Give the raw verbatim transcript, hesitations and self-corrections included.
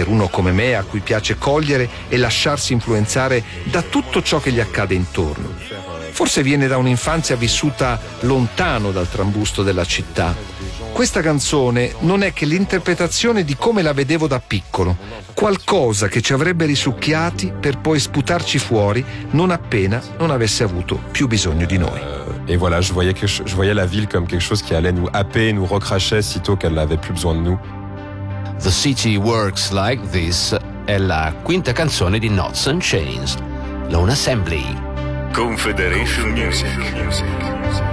per uno come me a cui piace cogliere e lasciarsi influenzare da tutto ciò che gli accade intorno. Forse viene da un'infanzia vissuta lontano dal trambusto della città. Questa canzone non è che l'interpretazione di come la vedevo da piccolo, qualcosa che ci avrebbe risucchiati per poi sputarci fuori non appena non avesse avuto più bisogno di noi. Et voilà, je voyais, que, je voyais la ville comme quelque chose qui allait nous happer, nous recracher sitôt qu'elle n'avait plus besoin de nous. The City Works Like This è la quinta canzone di Knots and Chains, Lone Assembly. Confederation Music.